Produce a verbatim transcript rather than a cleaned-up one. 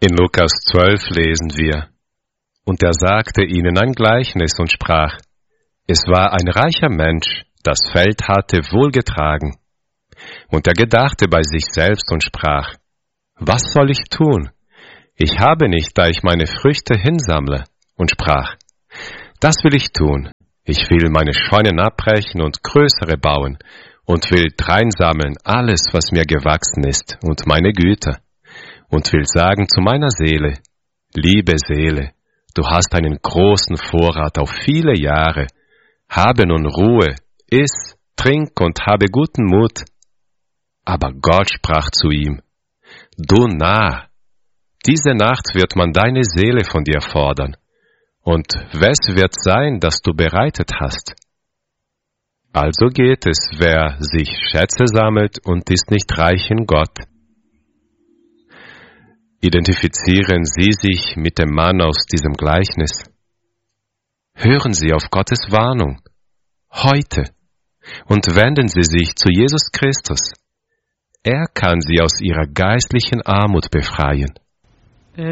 In Lukas zwölf lesen wir: Und er sagte ihnen ein Gleichnis und sprach: Es war ein reicher Mensch, das Feld hatte wohlgetragen. Und er gedachte bei sich selbst und sprach: Was soll ich tun? Ich habe nicht, da ich meine Früchte hinsammle. Und sprach: Das will ich tun. Ich will meine Scheunen abbrechen und größere bauen und will dreinsammeln alles, was mir gewachsen ist, und meine Güter. Und will sagen zu meiner Seele: Liebe Seele, du hast einen großen Vorrat auf viele Jahre. Habe nun Ruhe, iss, trink und habe guten Mut. Aber Gott sprach zu ihm: Du Narr, diese Nacht wird man deine Seele von dir fordern. Und wes wird sein, das du bereitet hast? Also geht es, wer sich Schätze sammelt und ist nicht reich in Gott. Identifizieren Sie sich mit dem Mann aus diesem Gleichnis. Hören Sie auf Gottes Warnung, heute, und wenden Sie sich zu Jesus Christus. Er kann Sie aus Ihrer geistlichen Armut befreien.